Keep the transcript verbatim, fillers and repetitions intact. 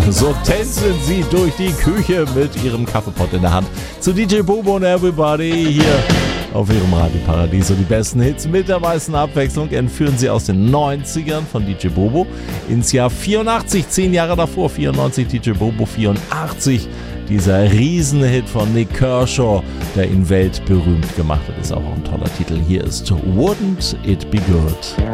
So tänzen sie durch die Küche mit ihrem Kaffeepott in der Hand. Zu D J Bobo und Everybody hier auf ihrem Radioparadies. Und die besten Hits mit der meisten Abwechslung entführen sie aus den neunzigern von D J Bobo ins Jahr vierundachtzig, zehn Jahre davor, vierundneunzig D J Bobo, vierundachtzig. Dieser Riesenhit von Nick Kershaw, der ihn weltberühmt gemacht hat, ist auch ein toller Titel. Hier ist Wouldn't It Be Good.